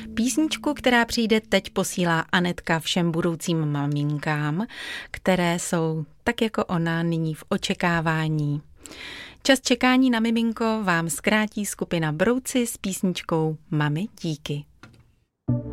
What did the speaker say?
Písničku, která přijde teď, posílá Anetka všem budoucím maminkám, které jsou tak jako ona nyní v očekávání. Čas čekání na miminko vám zkrátí skupina Brouci s písničkou Mami díky.